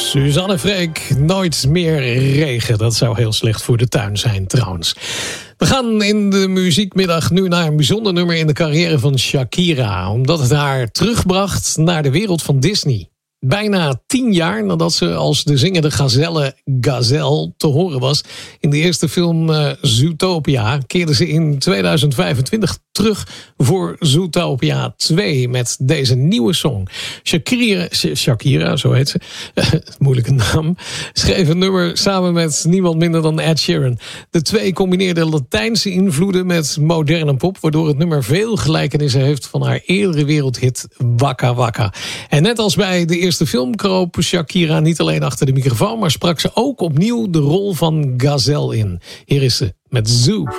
Suzanne Freek, nooit meer regen. Dat zou heel slecht voor de tuin zijn trouwens. We gaan in de muziekmiddag nu naar een bijzonder nummer in de carrière van Shakira. Omdat het haar terugbracht naar de wereld van Disney. Bijna 10 jaar nadat ze als de zingende gazelle Gazelle te horen was in de eerste film Zootopia, keerde ze in 2025 terug voor Zootopia 2 met deze nieuwe song. Shakira, zo heet ze, moeilijke naam, schreef een nummer samen met niemand minder dan Ed Sheeran. De twee combineerden Latijnse invloeden met moderne pop, waardoor het nummer veel gelijkenissen heeft van haar eerdere wereldhit Waka Waka. En net als bij de eerste film kroop Shakira niet alleen achter de microfoon, maar sprak ze ook opnieuw de rol van Gazelle in. Hier is ze met Zoo.